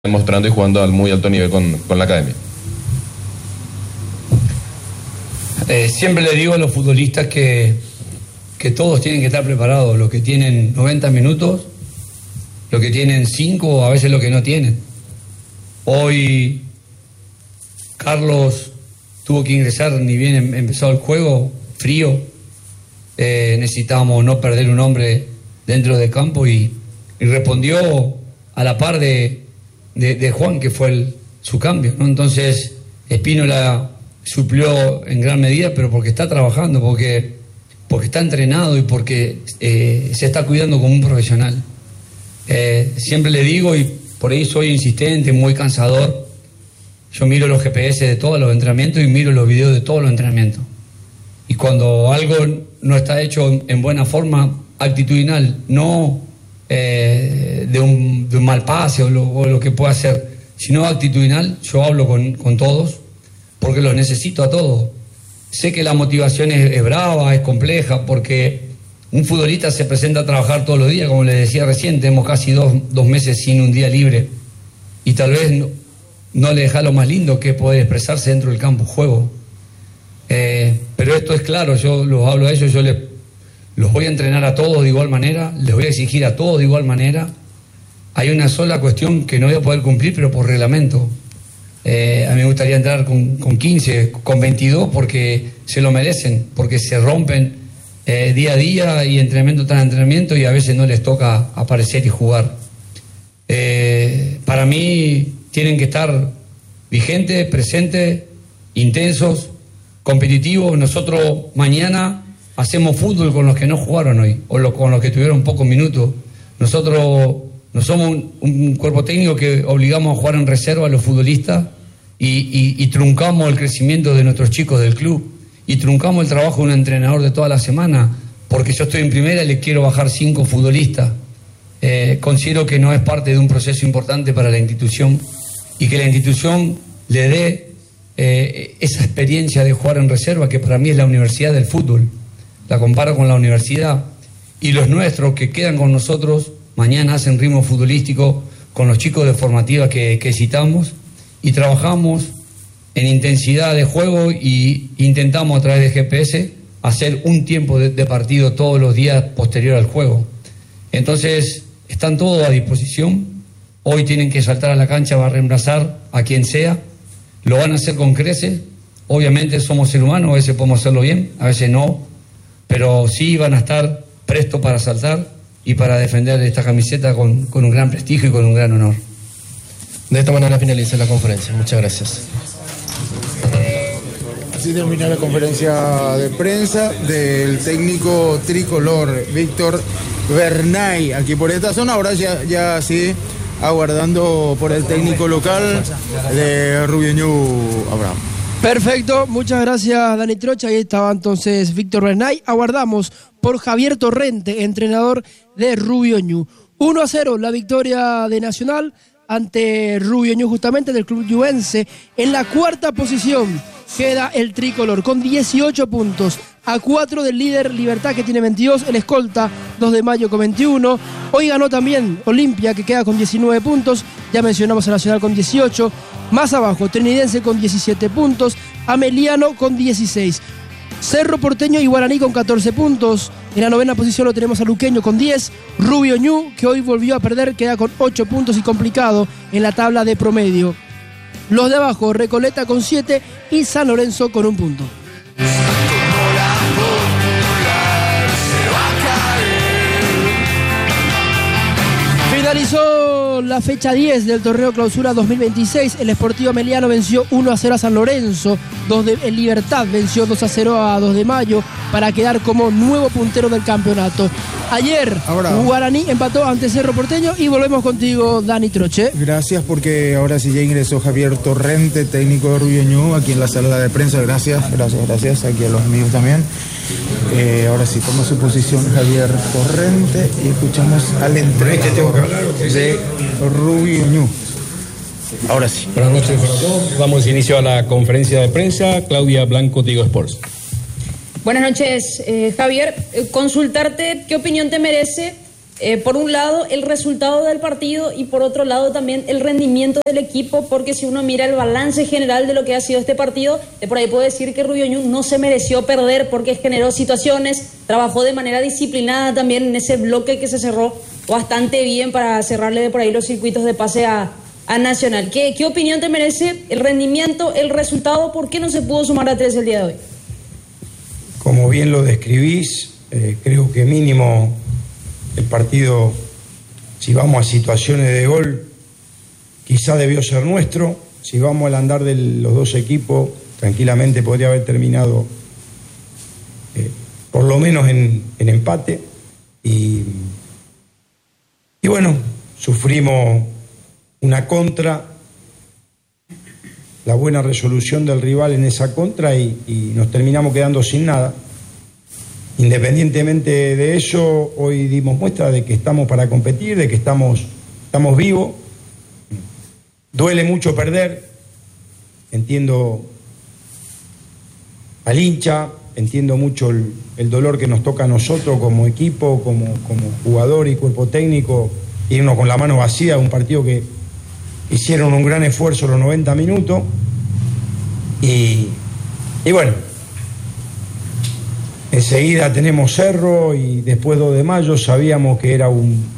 demostrando y jugando al muy alto nivel con la academia. Siempre le digo a los futbolistas que todos tienen que estar preparados, los que tienen 90 minutos, los que tienen 5 o a veces los que no tienen. Hoy Carlos tuvo que ingresar, ni bien empezó el juego, frío. Necesitábamos no perder un hombre dentro del campo y respondió a la par de Juan, que fue su cambio, ¿no? Entonces Espínola suplió en gran medida, pero porque está trabajando, porque está entrenado y porque se está cuidando como un profesional. Siempre le digo, y por ahí soy insistente, muy cansador, yo miro los GPS de todos los entrenamientos y miro los videos de todos los entrenamientos. Y cuando algo no está hecho en buena forma, actitudinal, no de un mal pase o lo que pueda hacer, sino actitudinal, yo hablo con todos, porque los necesito a todos. Sé que la motivación es brava, es compleja, porque un futbolista se presenta a trabajar todos los días, como les decía recién, tenemos casi dos meses sin un día libre, y tal vez no le deja lo más lindo, que es poder expresarse dentro del campo, juego. Pero esto es claro, yo los hablo a ellos, yo los voy a entrenar a todos de igual manera, les voy a exigir a todos de igual manera. Hay una sola cuestión que no voy a poder cumplir, pero por reglamento. A mí me gustaría entrar con 15, con 22, porque se lo merecen, porque se rompen día a día y entrenamiento tras entrenamiento, y a veces no les toca aparecer y jugar. Para mí tienen que estar vigentes, presentes, intensos, competitivos. Nosotros mañana hacemos fútbol con los que no jugaron hoy, o con los que tuvieron pocos minutos. Nosotros no somos un cuerpo técnico que obligamos a jugar en reserva a los futbolistas y truncamos el crecimiento de nuestros chicos del club, y truncamos el trabajo de un entrenador de toda la semana, porque yo estoy en primera y le quiero bajar 5 futbolistas. Considero que no es parte de un proceso importante para la institución, y que la institución le dé esa experiencia de jugar en reserva, que para mí es la universidad del fútbol. La comparo con la universidad, y los nuestros que quedan con nosotros mañana hacen ritmo futbolístico con los chicos de formativa que citamos, y trabajamos en intensidad de juego y intentamos a través de GPS hacer un tiempo de partido todos los días posterior al juego. Entonces están todos a disposición. Hoy tienen que saltar a la cancha para reemplazar a quien sea, lo van a hacer con creces. Obviamente somos seres humanos, a veces podemos hacerlo bien, a veces no, pero sí van a estar prestos para saltar y para defender esta camiseta con un gran prestigio y con un gran honor. De esta manera finaliza la conferencia. Muchas gracias. Así termina la conferencia de prensa del técnico tricolor Víctor Bernay. Aquí por esta zona, ahora ya sí, aguardando por el técnico local de Rubio Ñu, Abraham. Perfecto, muchas gracias Dani Trocha. Ahí estaba entonces Víctor Bernay. Aguardamos por Javier Torrente, entrenador de Rubio Ñu. 1-0 la victoria de Nacional ante Rubio Ñu, justamente del club yuvense. En la cuarta posición queda el tricolor con 18 puntos, a 4 del líder Libertad, que tiene 22, el escolta 2 de Mayo con 21. Hoy ganó también Olimpia, que queda con 19 puntos, ya mencionamos a Nacional con 18. Más abajo, Trinidense con 17 puntos, Ameliano con 16. Cerro Porteño y Guaraní con 14 puntos. En la novena posición lo tenemos a Luqueño con 10. Rubio Ñu, que hoy volvió a perder, queda con 8 puntos y complicado en la tabla de promedio. Los de abajo, Recoleta con 7 y San Lorenzo con 1 punto. Finalizó la fecha 10 del torneo Clausura 2026. El Sportivo Ameliano venció 1-0 a San Lorenzo. El Libertad venció 2-0 a 2 de Mayo para quedar como nuevo puntero del campeonato. Ayer Guaraní empató ante Cerro Porteño, y volvemos contigo, Dani Troche. Gracias, porque ahora sí ya ingresó Javier Torrente, técnico de Rubio Ñu, aquí en la sala de prensa. Gracias, aquí a los amigos también. Ahora sí toma su posición Javier Torrente y escuchamos al entrenador de Rubio Ñu. Ahora sí. Buenas noches a todos. Damos inicio a la conferencia de prensa. Claudia Blanco, Tigo Sports. Buenas noches, Javier. Consultarte qué opinión te merece por un lado el resultado del partido y por otro lado también el rendimiento del equipo, porque si uno mira el balance general de lo que ha sido este partido, por ahí puedo decir que Rubio Ñu no se mereció perder porque generó situaciones, trabajó de manera disciplinada también en ese bloque que se cerró bastante bien para cerrarle de por ahí los circuitos de pase a Nacional. ¿Qué opinión te merece el rendimiento, el resultado? ¿Por qué no se pudo sumar a 3 el día de hoy? Como bien lo describís, creo que mínimo el partido, si vamos a situaciones de gol, quizá debió ser nuestro. Si vamos al andar de los dos equipos, tranquilamente podría haber terminado por lo menos en empate. Y bueno, sufrimos una contra, la buena resolución del rival en esa contra y nos terminamos quedando sin nada. Independientemente de eso, hoy dimos muestra de que estamos para competir, de que estamos vivos. Duele mucho perder, entiendo al hincha, entiendo mucho el dolor que nos toca a nosotros como equipo, como jugador y cuerpo técnico, irnos con la mano vacía a un partido que hicieron un gran esfuerzo los 90 minutos y bueno, enseguida tenemos Cerro y después 2 de mayo sabíamos que era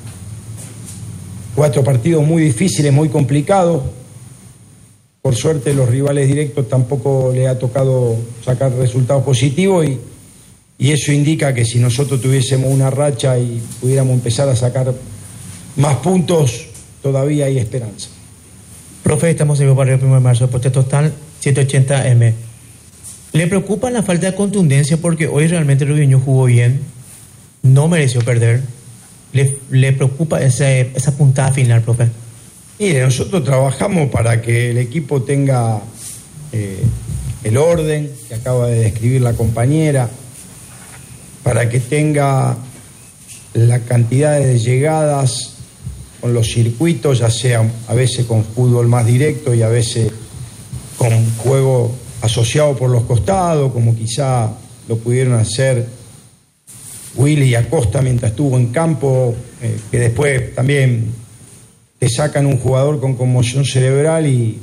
4 partidos muy difíciles, muy complicados. Por suerte los rivales directos tampoco le ha tocado sacar resultados positivos y eso indica que si nosotros tuviésemos una racha y pudiéramos empezar a sacar más puntos, todavía hay esperanza. Profe, estamos en vivo para el 1 de marzo, deporte total 780M. ¿Le preocupa la falta de contundencia porque hoy realmente Rubio Ñu jugó bien, no mereció perder? ¿Le preocupa esa puntada final, profe? Mire, nosotros trabajamos para que el equipo tenga el orden que acaba de describir la compañera, para que tenga la cantidad de llegadas con los circuitos, ya sea a veces con fútbol más directo y a veces con juego asociado por los costados, como quizá lo pudieron hacer Willy y Acosta mientras estuvo en campo, que después también te sacan un jugador con conmoción cerebral y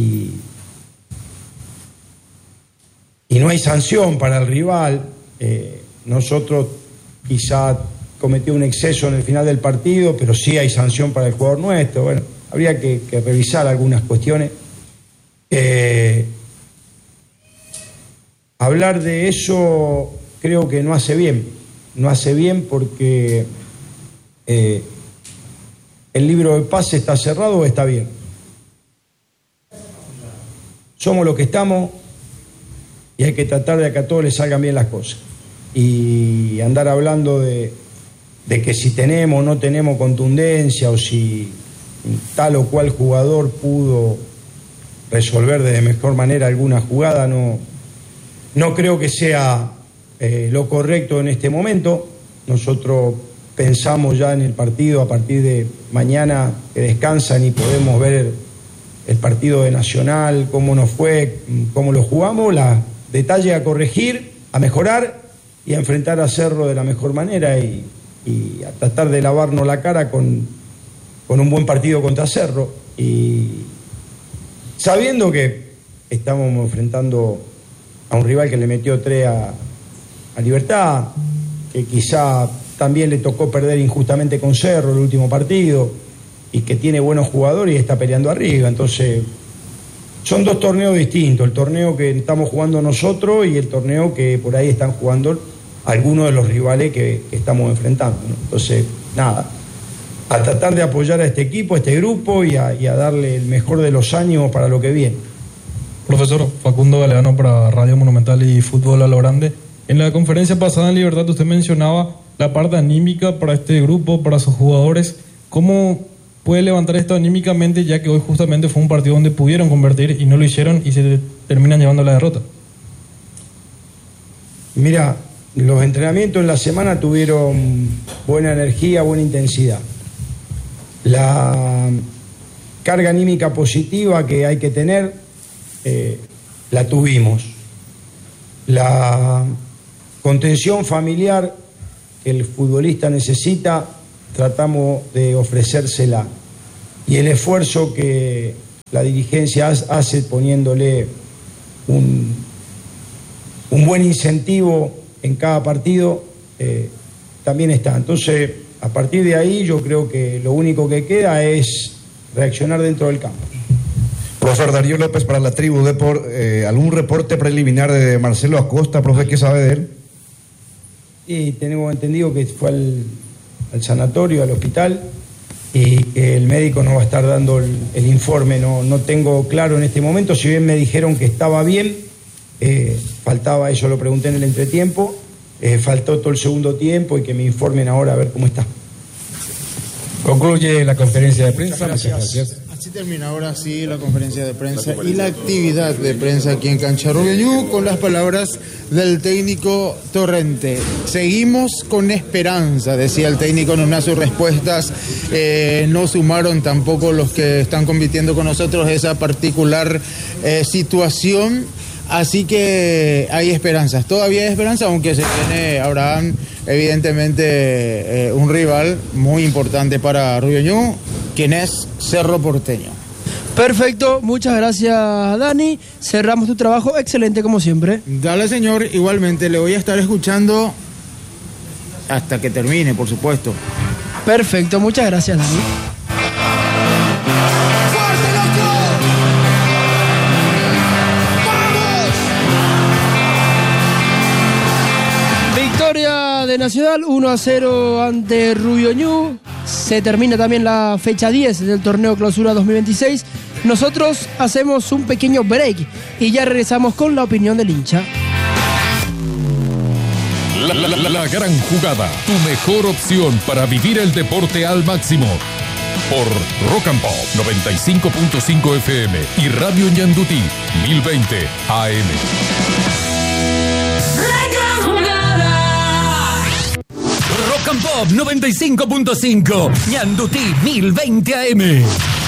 no hay sanción para el rival. Nosotros quizá cometió un exceso en el final del partido, pero sí hay sanción para el jugador nuestro. Bueno, habría que revisar algunas cuestiones. Hablar de eso creo que no hace bien. No hace bien porque el libro de pase está cerrado o está bien. Somos lo que estamos y hay que tratar de que a todos les salgan bien las cosas. Y andar hablando de que si tenemos o no tenemos contundencia o si tal o cual jugador pudo resolver de mejor manera alguna jugada, no creo que sea lo correcto en este momento. Nosotros pensamos ya en el partido a partir de mañana que descansan y podemos ver el partido de Nacional, cómo nos fue, cómo lo jugamos, los detalles a corregir, a mejorar y a enfrentar a Cerro de la mejor manera y a tratar de lavarnos la cara con un buen partido contra Cerro y sabiendo que estamos enfrentando a un rival que le metió 3 a Libertad, que quizá también le tocó perder injustamente con Cerro el último partido y que tiene buenos jugadores y está peleando arriba. Entonces son 2 torneos distintos, el torneo que estamos jugando nosotros y el torneo que por ahí están jugando algunos de los rivales que estamos enfrentando, ¿no? Entonces, nada, a tratar de apoyar a este equipo, a este grupo y a darle el mejor de los años para lo que viene. Profesor Facundo Galeano para Radio Monumental y Fútbol a lo Grande. En la conferencia pasada en Libertad usted mencionaba la parte anímica para este grupo, para sus jugadores. ¿Cómo puede levantar esto anímicamente, ya que hoy justamente fue un partido donde pudieron convertir y no lo hicieron y se terminan llevando la derrota? Mira, los entrenamientos en la semana tuvieron buena energía, buena intensidad. La carga anímica positiva que hay que tener, la tuvimos. La contención familiar que el futbolista necesita, tratamos de ofrecérsela. Y el esfuerzo que la dirigencia hace poniéndole un buen incentivo en cada partido, también está. Entonces, a partir de ahí, yo creo que lo único que queda es reaccionar dentro del campo. Profesor Darío López para la Tribu Deport, ¿algún reporte preliminar de Marcelo Acosta, profe, qué sabe de él? Y tenemos entendido que fue al sanatorio, al hospital, y que el médico nos va a estar dando el informe. No tengo claro en este momento, si bien me dijeron que estaba bien, faltaba, eso lo pregunté en el entretiempo, faltó todo el segundo tiempo y que me informen ahora a ver cómo está. Concluye la conferencia de prensa. Muchas gracias. Así termina ahora sí la conferencia de prensa y la actividad de prensa aquí en Cancha Rubio Ñu con las palabras del técnico Torrente. Seguimos con esperanza, decía el técnico en una de sus respuestas. No sumaron tampoco los que están compitiendo con nosotros esa particular situación. Así que hay esperanzas, todavía hay esperanza, aunque se viene, Abraham, evidentemente un rival muy importante para Rubio Ñu, quien es Cerro Porteño. Perfecto, muchas gracias Dani, cerramos tu trabajo, excelente como siempre. Dale señor, igualmente le voy a estar escuchando hasta que termine, por supuesto. Perfecto, muchas gracias Dani. Victoria de Nacional 1-0 ante Rubio Ñu. Se termina también la fecha 10 del torneo Clausura 2026. Nosotros hacemos un pequeño break y ya regresamos con la opinión del hincha. La gran jugada, tu mejor opción para vivir el deporte al máximo. Por Rock and Pop 95.5 FM y Radio Ñandutí 1020 AM. Rock and Pop 95.5, Ñandutí 1020 AM.